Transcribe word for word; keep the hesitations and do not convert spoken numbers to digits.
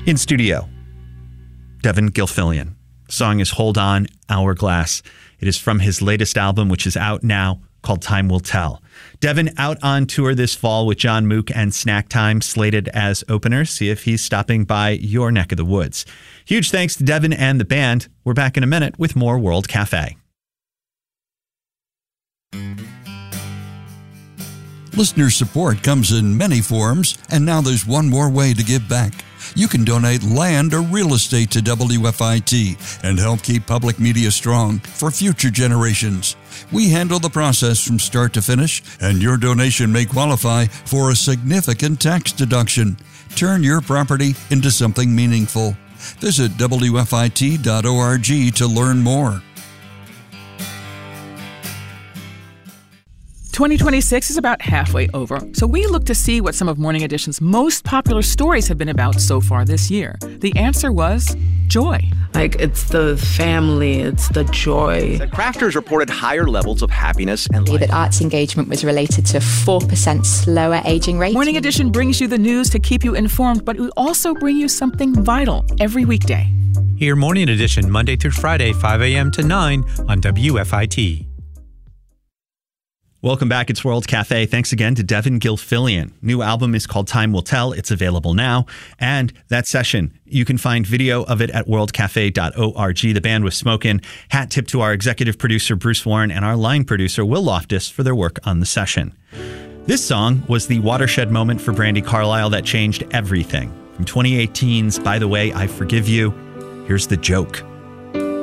In studio, Devin Gilfillian. The song is Hold On, Hourglass. It is from his latest album, which is out now, called Time Will Tell. Devin out on tour this fall with John Mook and Snack Time slated as openers. See if he's stopping by your neck of the woods. Huge thanks to Devin and the band. We're back in a minute with more World Cafe. Listener support comes in many forms, and now there's one more way to give back. You can donate land or real estate to W F I T and help keep public media strong for future generations. We handle the process from start to finish, and your donation may qualify for a significant tax deduction. Turn your property into something meaningful. Visit W F I T dot org to learn more. twenty twenty-six is about halfway over, so we look to see what some of Morning Edition's most popular stories have been about so far this year. The answer was joy. Like, it's the family, it's the joy. The crafters reported higher levels of happiness and life. That arts engagement was related to a four percent slower aging rate. Morning Edition brings you the news to keep you informed, but we also bring you something vital every weekday. Hear Morning Edition Monday through Friday, five a.m. to nine on W F I T. Welcome back. It's World Cafe. Thanks again to Devin Gilfillian. New album is called Time Will Tell. It's available now. And that session, you can find video of it at world cafe dot org. The band was smoking. Hat tip to our executive producer, Bruce Warren, and our line producer, Will Loftus, for their work on the session. This song was the watershed moment for Brandi Carlile that changed everything. From twenty eighteen's By the Way, I Forgive You, here's The Joke.